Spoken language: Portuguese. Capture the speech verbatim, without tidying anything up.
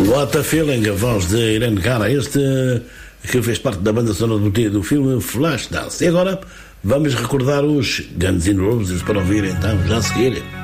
What a Feeling, a voz de Irene Cara, este que fez parte da banda sonora do, do filme Flashdance. E agora vamos recordar os Guns N' Roses para ouvir então já a seguir.